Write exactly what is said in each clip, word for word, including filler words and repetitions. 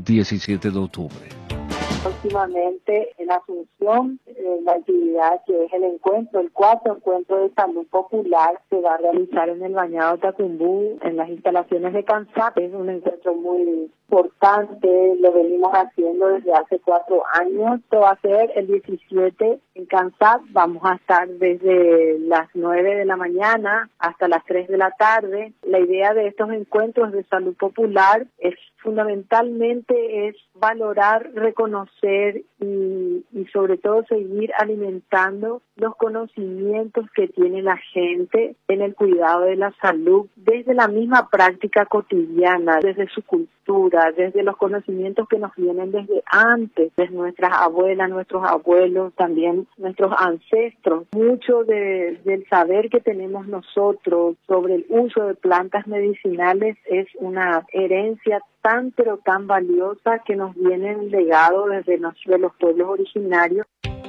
diecisiete de octubre. Próximamente en Asunción, eh, la actividad que es el encuentro, el cuarto encuentro de salud popular, se va a realizar en el Bañado Tacumbú, en las instalaciones de CANSAP. Es un encuentro muy importante, lo venimos haciendo desde hace cuatro años. Esto va a ser el diecisiete en CANSAP. Vamos a estar desde las nueve de la mañana hasta las tres de la tarde. La idea de estos encuentros de salud popular es fundamentalmente es valorar, reconocer y, y sobre todo seguir alimentando los conocimientos que tiene la gente en el cuidado de la salud desde la misma práctica cotidiana, desde su cultura, desde los conocimientos que nos vienen desde antes, desde nuestras abuelas, nuestros abuelos, también nuestros ancestros. Mucho de, del saber que tenemos nosotros sobre el uso de plantas medicinales es una herencia tan pero tan valiosa que nos vienen legado desde los, de los pueblos originarios.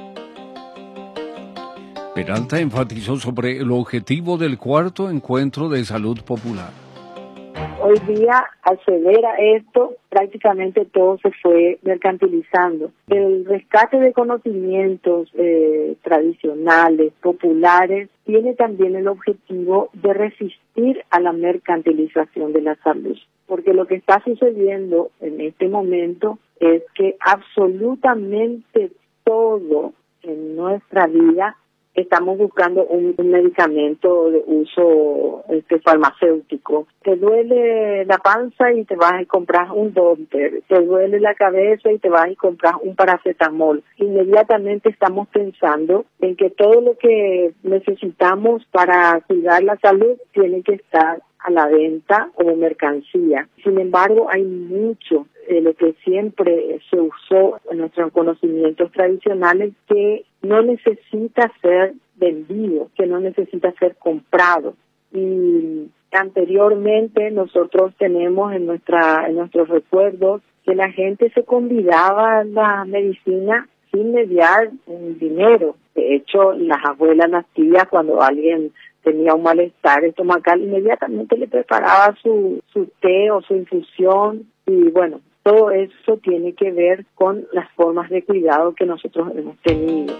Peralta enfatizó sobre el objetivo del cuarto encuentro de salud popular. Hoy día, al ceder a esto, prácticamente todo se fue mercantilizando. El rescate de conocimientos eh, tradicionales, populares, tiene también el objetivo de resistir a la mercantilización de la salud. Porque lo que está sucediendo en este momento es que absolutamente todo en nuestra vida estamos buscando un, un medicamento de uso este, farmacéutico. Te duele la panza y te vas y compras un Domper. Te duele la cabeza y te vas y compras un paracetamol. Inmediatamente estamos pensando en que todo lo que necesitamos para cuidar la salud tiene que estar a la venta como mercancía. Sin embargo, hay mucho de lo que siempre se usó en nuestros conocimientos tradicionales que no necesita ser vendido, que no necesita ser comprado. Y anteriormente nosotros tenemos en nuestra en nuestros recuerdos que la gente se convidaba a la medicina sin mediar un dinero. De hecho, las abuelas, las tías, cuando alguien tenía un malestar estomacal, inmediatamente le preparaba su, su té o su infusión. Y bueno, todo eso tiene que ver con las formas de cuidado que nosotros hemos tenido.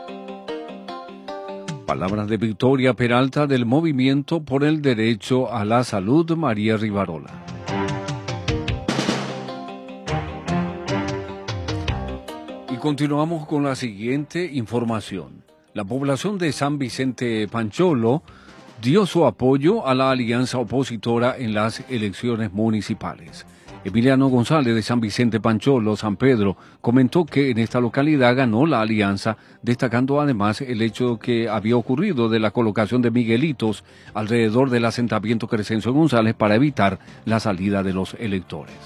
Palabras de Victoria Peralta del Movimiento por el Derecho a la Salud, María Rivarola. Y continuamos con la siguiente información. La población de San Vicente Pancholo dio su apoyo a la alianza opositora en las elecciones municipales. Emiliano González de San Vicente Pancholo, San Pedro, comentó que en esta localidad ganó la alianza, destacando además el hecho que había ocurrido de la colocación de Miguelitos alrededor del asentamiento Crescencio González para evitar la salida de los electores.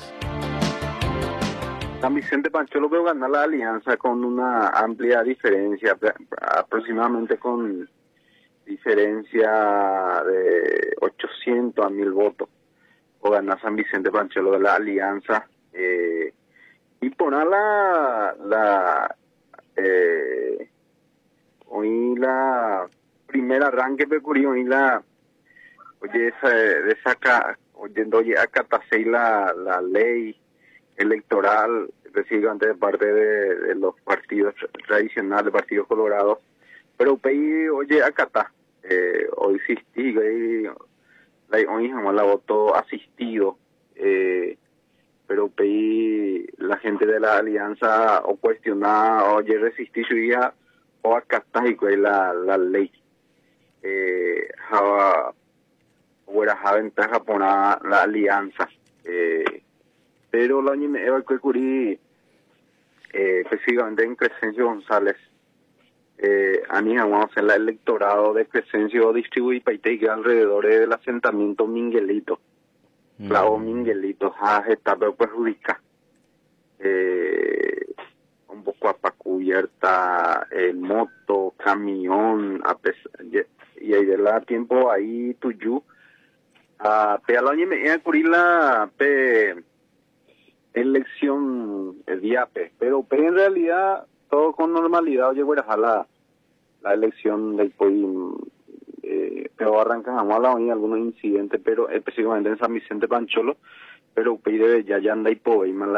San Vicente Pancholo veo ganar la alianza con una amplia diferencia, aproximadamente con diferencia de ochocientos a mil votos. O ganar San Vicente Pancholo de la alianza. Eh, y poner la, la eh, hoy la primera arranque que ocurrió, hoy la, oye, esa, de saca, oyendo, oye, acatasei la, la ley electoral, es decir, antes de parte de, de los partidos tradicionales, partidos colorados, pero pei, oye, acata, eh, hoy existí, hoy, hoy jamás la votó asistido, eh, pero pedí la gente de la alianza o cuestionar, oye, resistir su día o acatar la, la ley. Eh, java, hubiera java ventaja por la, la alianza. Eh, pero la año me que ocurrí, eh, específicamente en Crescencio González, Eh, vamos en el electorado de Crescencio distribuir paite alrededor del asentamiento Miguelito. Mm. La O Miguelito ha estado perjudicada. Eh, un poco apacubierta, el moto, camión, a pesar, y ahí de la tiempo ahí tuyo. A pe al año me ocurrir la pe elección el día pe, pero pe en realidad todo con normalidad, oye, bueno, la, la elección del país, eh, pero arrancan a mala hoy algunos incidentes, pero específicamente en San Vicente Pancholo, pero debe ya ya anda y po, y